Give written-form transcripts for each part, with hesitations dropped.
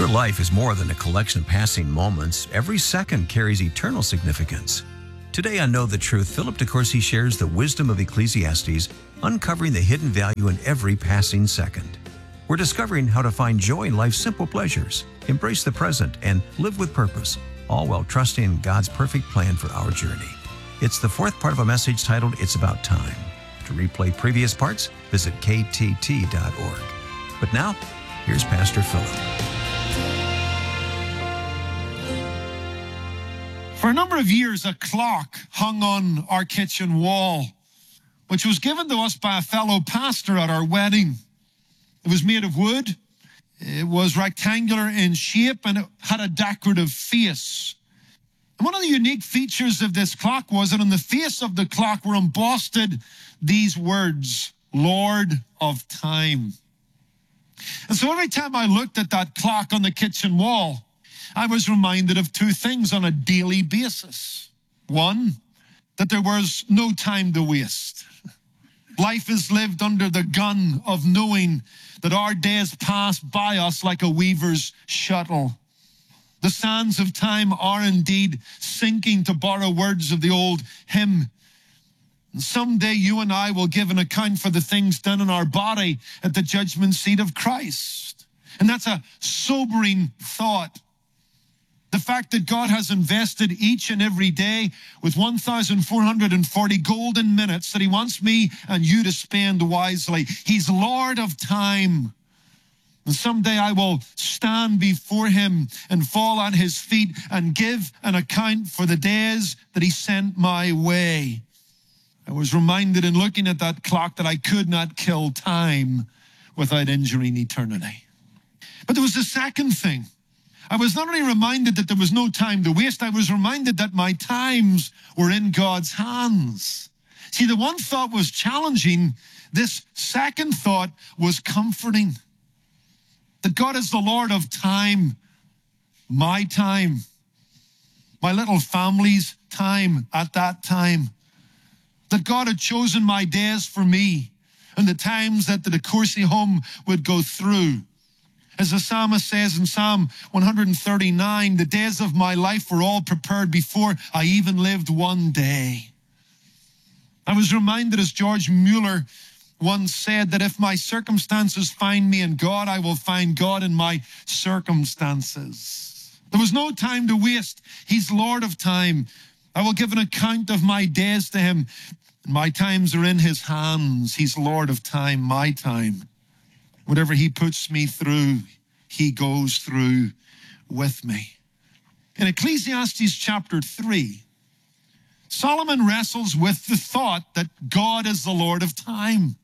Your life is more than a collection of passing moments. Every second carries eternal significance. Today on Know the Truth, Philip DeCourcy shares the wisdom of Ecclesiastes, uncovering the hidden value in every passing second. We're discovering how to find joy in life's simple pleasures, embrace the present, and live with purpose, all while trusting in God's perfect plan for our journey. It's the fourth part of a message titled, It's About Time. To replay previous parts, visit ktt.org. But now, here's Pastor Philip. For a number of years, a clock hung on our kitchen wall, which was given to us by a fellow pastor at our wedding. It was made of wood, it was rectangular in shape, and it had a decorative face. And one of the unique features of this clock was that on the face of the clock were embossed these words, Lord of Time. And so every time I looked at that clock on the kitchen wall, I was reminded of two things on a daily basis. One, that there was no time to waste. Life is lived under the gun of knowing that our days pass by us like a weaver's shuttle. The sands of time are indeed sinking, to borrow words of the old hymn. And someday you and I will give an account for the things done in our body at the judgment seat of Christ. And that's a sobering thought. The fact that God has invested each and every day with 1,440 golden minutes that he wants me and you to spend wisely. He's Lord of time. And someday I will stand before him and fall at his feet and give an account for the days that he sent my way. I was reminded in looking at that clock that I could not kill time without injuring eternity. But there was a second thing. I was not only reminded that there was no time to waste, I was reminded that my times were in God's hands. See, the one thought was challenging. This second thought was comforting. That God is the Lord of time, my little family's time at that time. That God had chosen my days for me and the times that the DeCourcy home would go through. As the psalmist says in Psalm 139, the days of my life were all prepared before I even lived one day. I was reminded, as George Mueller once said, that if my circumstances find me in God, I will find God in my circumstances. There was no time to waste. He's Lord of time. I will give an account of my days to him. My times are in his hands. He's Lord of time, my time. Whatever he puts me through, he goes through with me. In Ecclesiastes chapter 3, Solomon wrestles with the thought that God is the Lord of time.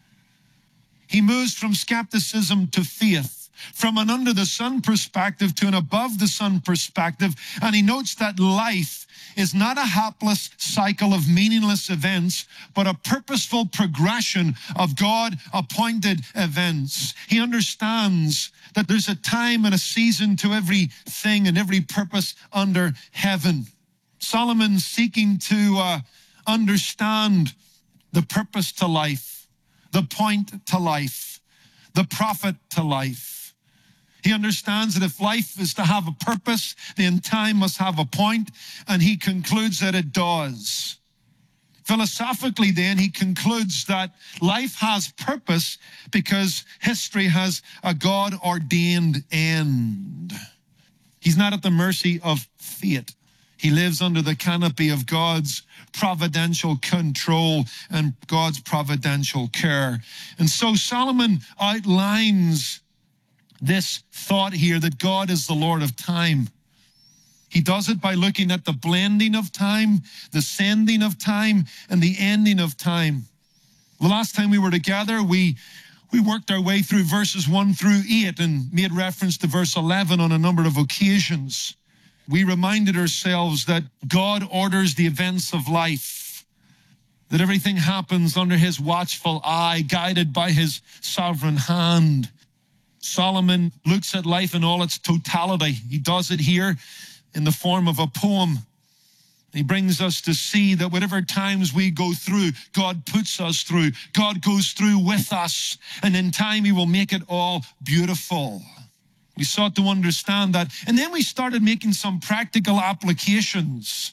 He moves from skepticism to faith, from an under the sun perspective to an above the sun perspective, and he notes that life is not a hapless cycle of meaningless events, but a purposeful progression of God-appointed events. He understands that there's a time and a season to everything and every purpose under heaven. Solomon seeking to understand the purpose to life, the point to life, the profit to life. He understands that if life is to have a purpose, then time must have a point, and he concludes that it does. Philosophically, then, he concludes that life has purpose because history has a God-ordained end. He's not at the mercy of fate. He lives under the canopy of God's providential control and God's providential care. And so Solomon outlines this thought here that God is the Lord of time. He does it by looking at the blending of time, the sending of time, and the ending of time. The last time we were together, we worked our way through verses 1 through 8 and made reference to verse 11 on a number of occasions. We reminded ourselves that God orders the events of life, that everything happens under his watchful eye, guided by his sovereign hand. Solomon looks at life in all its totality. He does it here in the form of a poem. He brings us to see that whatever times we go through, God puts us through. God goes through with us, and in time he will make it all beautiful. We sought to understand that. And then we started making some practical applications.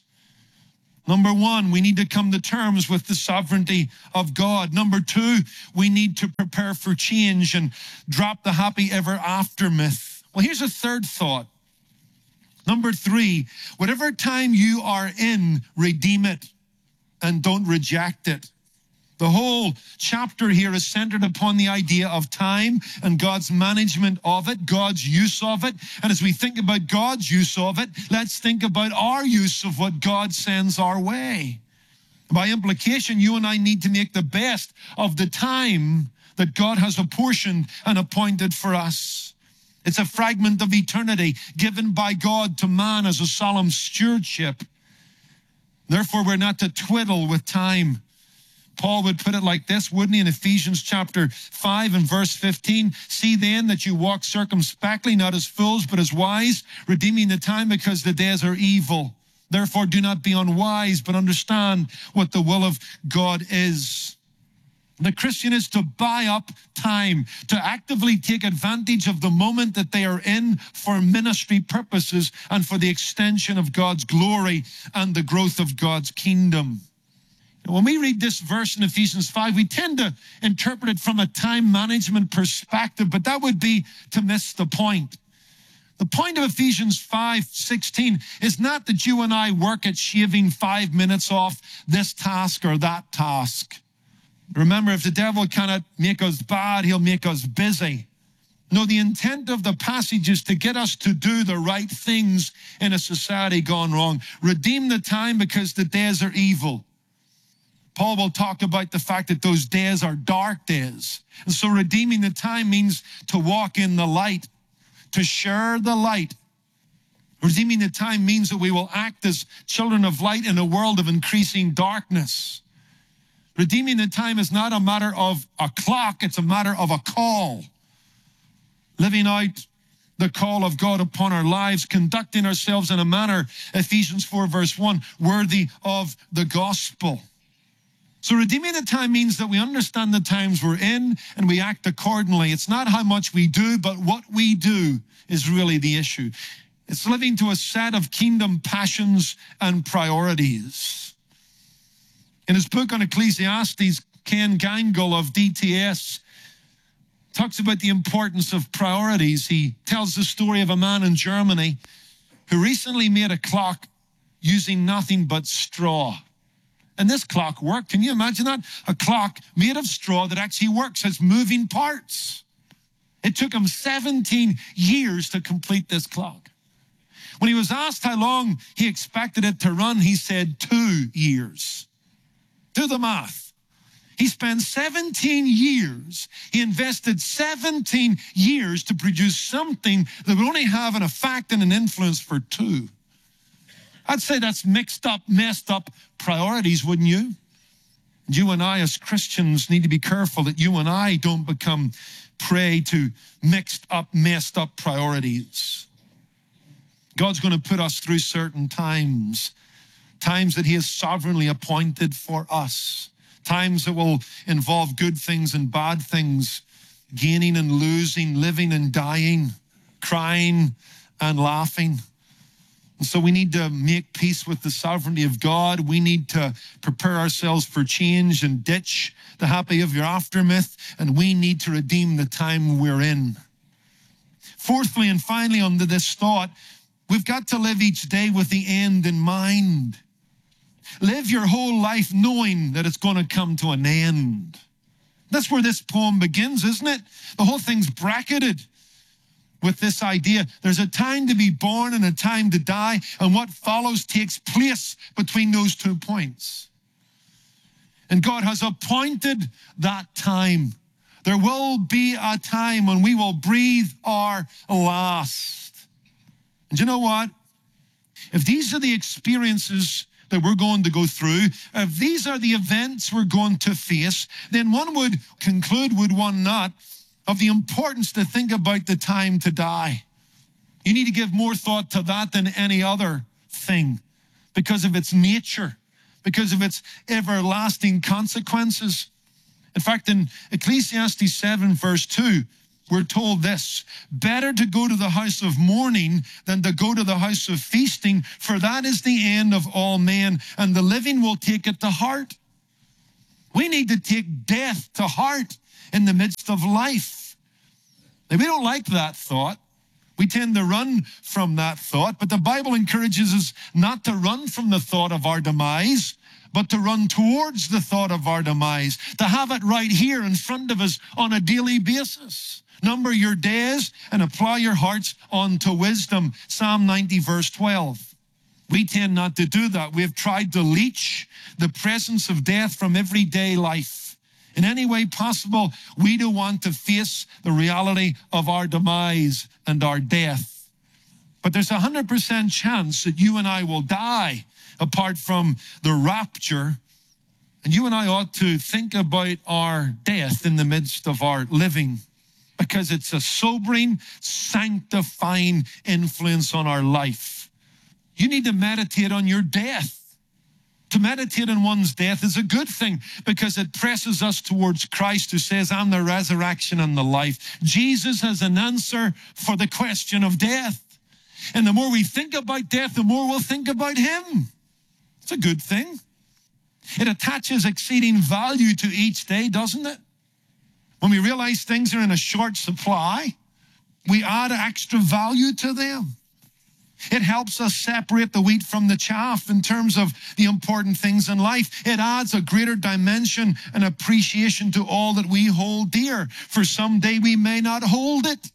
Number one, we need to come to terms with the sovereignty of God. Number two, we need to prepare for change and drop the happy ever after myth. Well, here's a third thought. Number three, whatever time you are in, redeem it and don't reject it. The whole chapter here is centered upon the idea of time and God's management of it, God's use of it. And as we think about God's use of it, let's think about our use of what God sends our way. By implication, you and I need to make the best of the time that God has apportioned and appointed for us. It's a fragment of eternity given by God to man as a solemn stewardship. Therefore, we're not to twiddle with time. Paul would put it like this, wouldn't he, in Ephesians chapter 5 and verse 15, see then that you walk circumspectly, not as fools, but as wise, redeeming the time because the days are evil. Therefore, do not be unwise, but understand what the will of God is. The Christian is to buy up time, to actively take advantage of the moment that they are in for ministry purposes and for the extension of God's glory and the growth of God's kingdom. When we read this verse in Ephesians 5, we tend to interpret it from a time management perspective, but that would be to miss the point. The point of Ephesians 5:16 is not that you and I work at shaving 5 minutes off this task or that task. Remember, if the devil cannot make us bad, he'll make us busy. No, the intent of the passage is to get us to do the right things in a society gone wrong. Redeem the time because the days are evil. Paul will talk about the fact that those days are dark days. And so redeeming the time means to walk in the light, to share the light. Redeeming the time means that we will act as children of light in a world of increasing darkness. Redeeming the time is not a matter of a clock, it's a matter of a call. Living out the call of God upon our lives, conducting ourselves in a manner, Ephesians 4 verse 1, worthy of the gospel. So redeeming the time means that we understand the times we're in and we act accordingly. It's not how much we do, but what we do is really the issue. It's living to a set of kingdom passions and priorities. In his book on Ecclesiastes, Ken Gangel of DTS talks about the importance of priorities. He tells the story of a man in Germany who recently made a clock using nothing but straw. And this clock worked. Can you imagine that? A clock made of straw that actually works, has moving parts. It took him 17 years to complete this clock. When he was asked how long he expected it to run, he said 2 years. Do the math. He spent 17 years. He invested 17 years to produce something that would only have an effect and an influence for 2. I'd say that's mixed up, messed up priorities, wouldn't you? You and I as Christians need to be careful that you and I don't become prey to mixed up, messed up priorities. God's going to put us through certain times that he has sovereignly appointed for us, times that will involve good things and bad things, gaining and losing, living and dying, crying and laughing. And so we need to make peace with the sovereignty of God. We need to prepare ourselves for change and ditch the happy ever after myth, and we need to redeem the time we're in. Fourthly and finally, under this thought, we've got to live each day with the end in mind. Live your whole life knowing that it's going to come to an end. That's where this poem begins, isn't it? The whole thing's bracketed with this idea. There's a time to be born and a time to die, and what follows takes place between those 2 points. And God has appointed that time. There will be a time when we will breathe our last. And you know what? If these are the experiences that we're going to go through, if these are the events we're going to face, then one would conclude, would one not, of the importance to think about the time to die. You need to give more thought to that than any other thing because of its nature, because of its everlasting consequences. In fact, in Ecclesiastes 7 verse 2, we're told this: better to go to the house of mourning than to go to the house of feasting, for that is the end of all men, and the living will take it to heart. We need to take death to heart in the midst of life. Now, we don't like that thought. We tend to run from that thought, but the Bible encourages us not to run from the thought of our demise, but to run towards the thought of our demise, to have it right here in front of us on a daily basis. Number your days and apply your hearts unto wisdom. Psalm 90, verse 12. We tend not to do that. We have tried to leech the presence of death from everyday life. In any way possible, we don't want to face the reality of our demise and our death. But there's 100% chance that you and I will die apart from the rapture. And you and I ought to think about our death in the midst of our living, because it's a sobering, sanctifying influence on our life. You need to meditate on your death. To meditate on one's death is a good thing because it presses us towards Christ, who says, I'm the resurrection and the life. Jesus has an answer for the question of death. And the more we think about death, the more we'll think about him. It's a good thing. It attaches exceeding value to each day, doesn't it? When we realize things are in a short supply, we add extra value to them. It helps us separate the wheat from the chaff in terms of the important things in life. It adds a greater dimension and appreciation to all that we hold dear. For someday we may not hold it,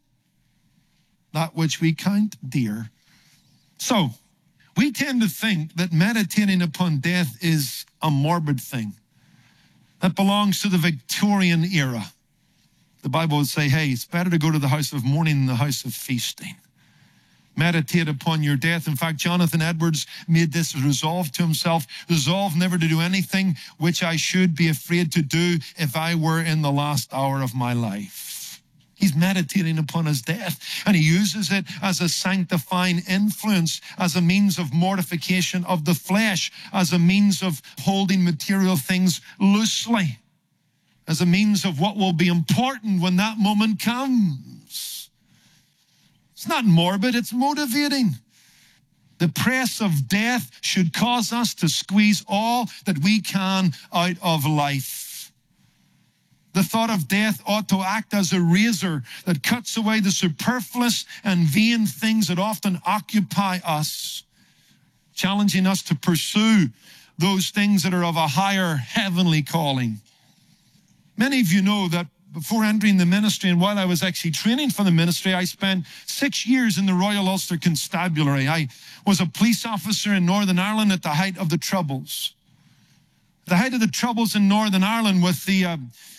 that which we count dear. So, we tend to think that meditating upon death is a morbid thing that belongs to the Victorian era. The Bible would say, hey, it's better to go to the house of mourning than the house of feasting. Meditate upon your death. In fact, Jonathan Edwards made this resolve to himself: resolve never to do anything which I should be afraid to do if I were in the last hour of my life. He's meditating upon his death, and he uses it as a sanctifying influence, as a means of mortification of the flesh, as a means of holding material things loosely, as a means of what will be important when that moment comes. It's not morbid, it's motivating. The press of death should cause us to squeeze all that we can out of life. The thought of death ought to act as a razor that cuts away the superfluous and vain things that often occupy us, challenging us to pursue those things that are of a higher heavenly calling. Many of you know that before entering the ministry, and while I was actually training for the ministry, I spent 6 years in the Royal Ulster Constabulary. I was a police officer in Northern Ireland at the height of the Troubles. The height of the Troubles in Northern Ireland, with the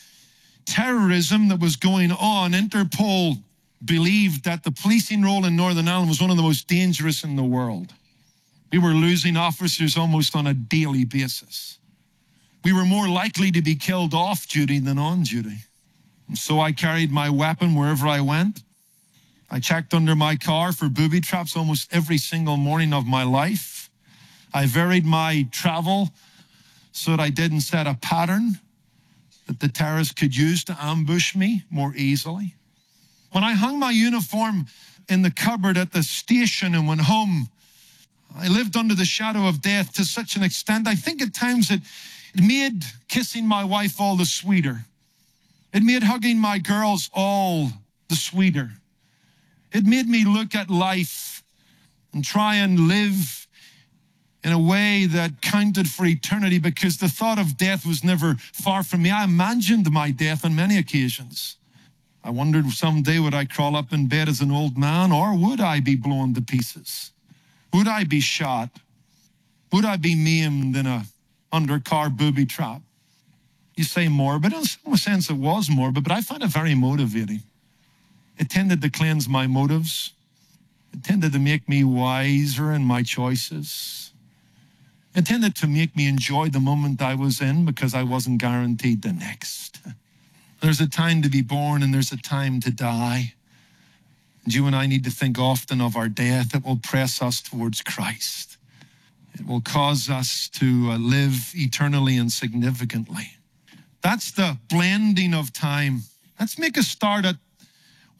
terrorism that was going on, Interpol believed that the policing role in Northern Ireland was one of the most dangerous in the world. We were losing officers almost on a daily basis. We were more likely to be killed off duty than on duty. So I carried my weapon wherever I went. I checked under my car for booby traps almost every single morning of my life. I varied my travel so that I didn't set a pattern that the terrorists could use to ambush me more easily. When I hung my uniform in the cupboard at the station and went home, I lived under the shadow of death to such an extent, I think at times it made kissing my wife all the sweeter. It made hugging my girls all the sweeter. It made me look at life and try and live in a way that counted for eternity, because the thought of death was never far from me. I imagined my death on many occasions. I wondered someday, would I crawl up in bed as an old man, or would I be blown to pieces? Would I be shot? Would I be maimed in a undercar booby trap? You say morbid. In some sense it was morbid, but I found it very motivating. It tended to cleanse my motives. It tended to make me wiser in my choices. It tended to make me enjoy the moment I was in, because I wasn't guaranteed the next. There's a time to be born and there's a time to die. And you and I need to think often of our death. It will press us towards Christ. It will cause us to live eternally and significantly. That's the blending of time. Let's make a start at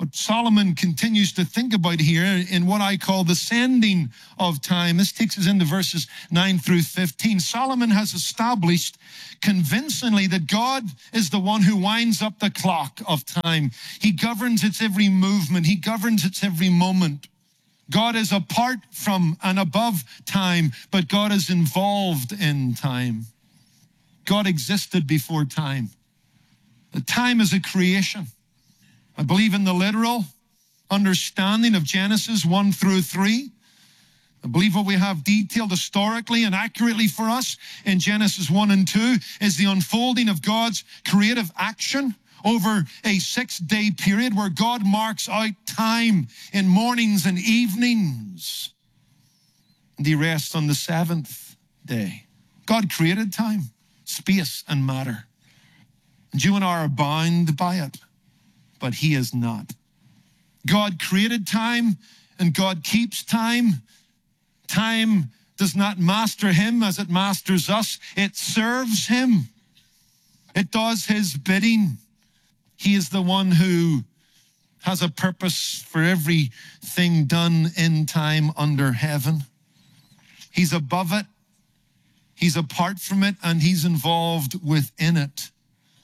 What Solomon continues to think about here in what I call the sending of time. This takes us into verses 9 through 15. Solomon has established convincingly that God is the one who winds up the clock of time. He governs its every movement. He governs its every moment. God is apart from and above time, but God is involved in time. God existed before time. The time is a creation. I believe in the literal understanding of Genesis 1 through 3. I believe what we have detailed historically and accurately for us in Genesis 1 and 2 is the unfolding of God's creative action over a 6-day period where God marks out time in mornings and evenings. And he rests on the 7th day. God created time, space, and matter. And you and I are bound by it, but he is not. God created time, and God keeps time. Time does not master him as it masters us. It serves him. It does his bidding. He is the one who has a purpose for everything done in time under heaven. He's above it. He's apart from it, and he's involved within it.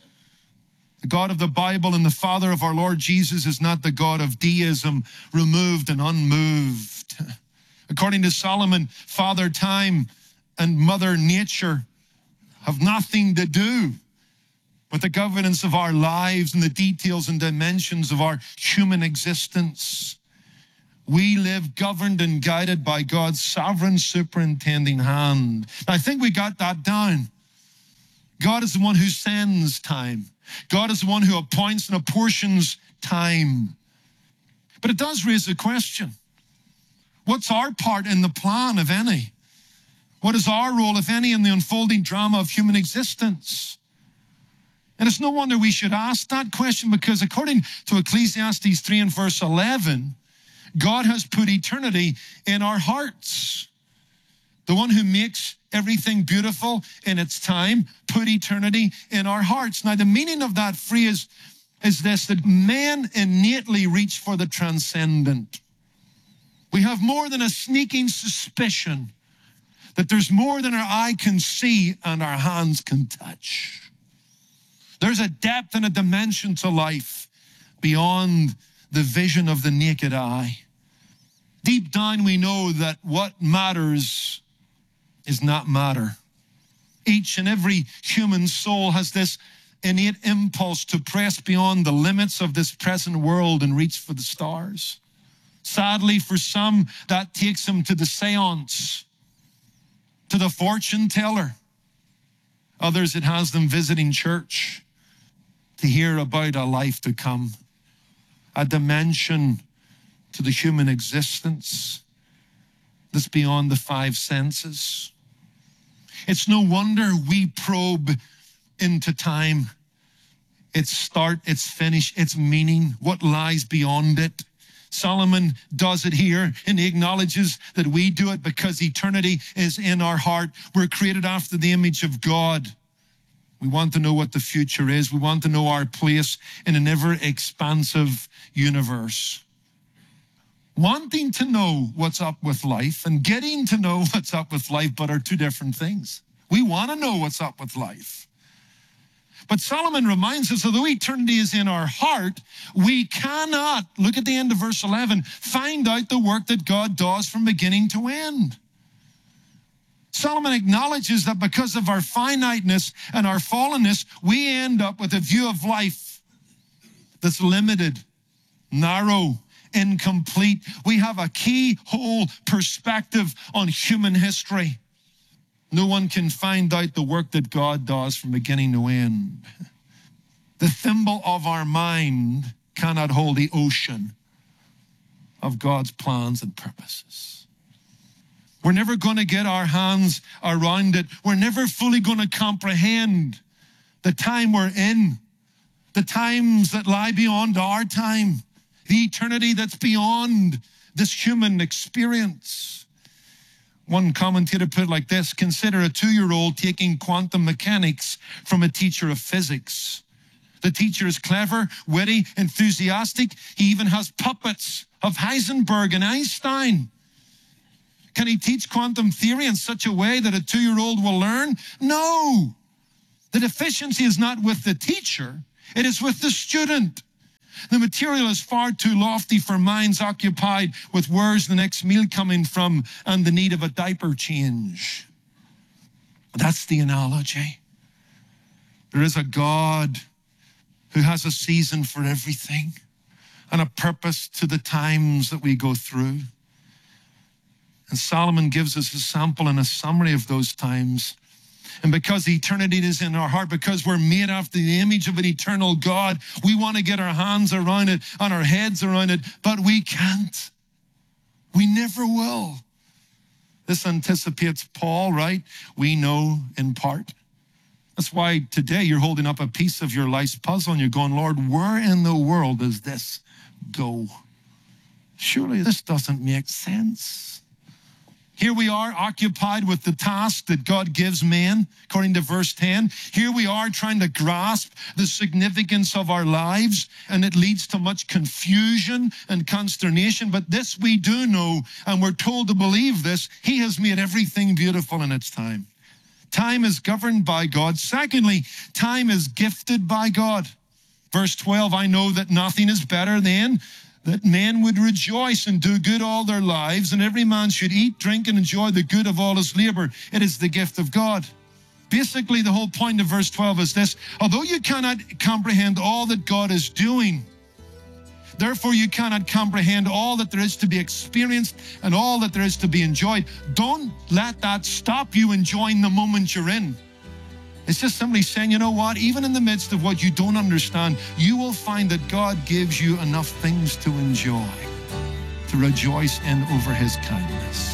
The God of the Bible and the Father of our Lord Jesus is not the God of deism, removed and unmoved. According to Solomon, Father Time and Mother Nature have nothing to do with the governance of our lives and the details and dimensions of our human existence. We live governed and guided by God's sovereign superintending hand. I think we got that down. God is the one who sends time. God is the one who appoints and apportions time. But it does raise a question. What's our part in the plan, if any? What is our role, if any, in the unfolding drama of human existence? And it's no wonder we should ask that question, because according to Ecclesiastes 3 and verse 11, God has put eternity in our hearts. The one who makes everything beautiful in its time put eternity in our hearts. Now, the meaning of that phrase is this, that men innately reach for the transcendent. We have more than a sneaking suspicion that there's more than our eye can see and our hands can touch. There's a depth and a dimension to life beyond the vision of the naked eye. Deep down, we know that what matters is not matter. Each and every human soul has this innate impulse to press beyond the limits of this present world and reach for the stars. Sadly, for some, that takes them to the seance, to the fortune teller. Others, it has them visiting church to hear about a life to come, a dimension to the human existence that's beyond the 5 senses. It's no wonder we probe into time, its start, its finish, its meaning, what lies beyond it. Solomon does it here, and he acknowledges that we do it because eternity is in our heart. We're created after the image of God. We want to know what the future is. We want to know our place in an ever-expansive universe. Wanting to know what's up with life and getting to know what's up with life, but are two different things. We want to know what's up with life. But Solomon reminds us, although eternity is in our heart, we cannot, look at the end of verse 11, find out the work that God does from beginning to end. Solomon acknowledges that because of our finiteness and our fallenness, we end up with a view of life that's limited, narrow, incomplete. We have a keyhole perspective on human history. No one can find out the work that God does from beginning to end. The thimble of our mind cannot hold the ocean of God's plans and purposes. We're never going to get our hands around it. We're never fully going to comprehend the time we're in, the times that lie beyond our time, the eternity that's beyond this human experience. One commentator put it like this: consider a 2-year-old taking quantum mechanics from a teacher of physics. The teacher is clever, witty, enthusiastic. He even has puppets of Heisenberg and Einstein. Can he teach quantum theory in such a way that a 2-year-old will learn? No. The deficiency is not with the teacher. It is with the student. The material is far too lofty for minds occupied with where's the next meal coming from and the need of a diaper change. That's the analogy. There is a God who has a season for everything and a purpose to the times that we go through. And Solomon gives us a sample and a summary of those times. And because eternity is in our heart, because we're made after the image of an eternal God, we want to get our hands around it and our heads around it, but we can't. We never will. This anticipates Paul, right? We know in part. That's why today you're holding up a piece of your life's puzzle and you're going, Lord, where in the world does this go? Surely this doesn't make sense. Here we are occupied with the task that God gives man, according to verse 10. Here we are trying to grasp the significance of our lives, and it leads to much confusion and consternation. But this we do know, and we're told to believe this. He has made everything beautiful in its time. Time is governed by God. Secondly, time is gifted by God. Verse 12, I know that nothing is better than that men would rejoice and do good all their lives, and every man should eat, drink, and enjoy the good of all his labor. It is the gift of God. Basically, the whole point of verse 12 is this: although you cannot comprehend all that God is doing, therefore you cannot comprehend all that there is to be experienced and all that there is to be enjoyed. Don't let that stop you enjoying the moment you're in. It's just simply saying, you know what, even in the midst of what you don't understand, you will find that God gives you enough things to enjoy, to rejoice in over his kindness.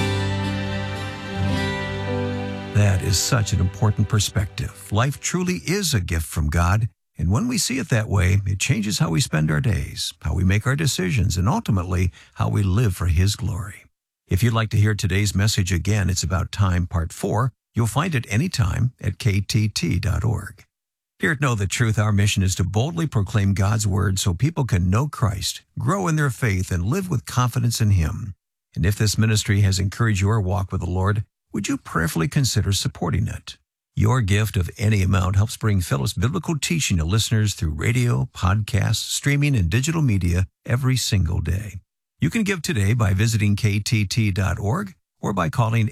That is such an important perspective. Life truly is a gift from God, and when we see it that way, it changes how we spend our days, how we make our decisions, and ultimately, how we live for his glory. If you'd like to hear today's message again, it's about time, part 4. You'll find it anytime at ktt.org. Here at Know the Truth, our mission is to boldly proclaim God's word so people can know Christ, grow in their faith, and live with confidence in him. And if this ministry has encouraged your walk with the Lord, would you prayerfully consider supporting it? Your gift of any amount helps bring Philip's biblical teaching to listeners through radio, podcasts, streaming, and digital media every single day. You can give today by visiting ktt.org or by calling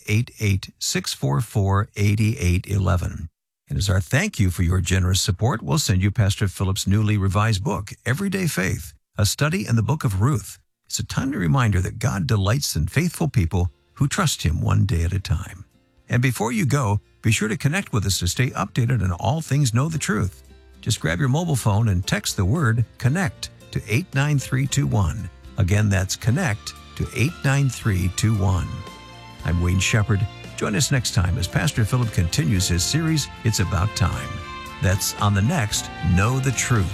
888-644-8811. And as our thank you for your generous support, we'll send you Pastor Philip's newly revised book, Everyday Faith, a study in the book of Ruth. It's a timely reminder that God delights in faithful people who trust him one day at a time. And before you go, be sure to connect with us to stay updated on all things Know the Truth. Just grab your mobile phone and text the word CONNECT to 89321. Again, that's CONNECT to 89321. I'm Wayne Shepherd. Join us next time as Pastor Philip continues his series, It's About Time. That's on the next Know the Truth.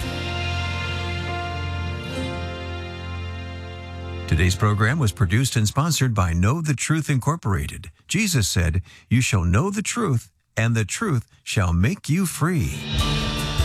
Today's program was produced and sponsored by Know the Truth Incorporated. Jesus said, "You shall know the truth, and the truth shall make you free."